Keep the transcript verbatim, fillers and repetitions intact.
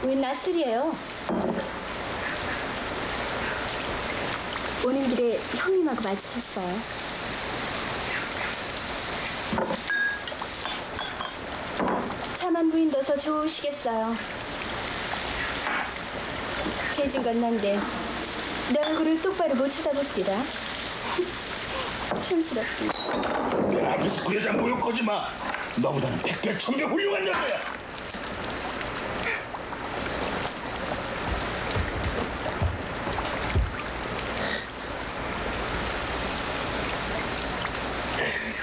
웬 낯설이에요? 오는 길에 형님하고 마주쳤어요. 차만 부인둬서 좋으시겠어요. 죄진 건 난데 내 얼굴을 똑바로 못 쳐다봅디다. 촌스럽게. 내 앞에서 그 여자 모욕하지 마. 너보다는 백배 천배 훌륭한 여자야.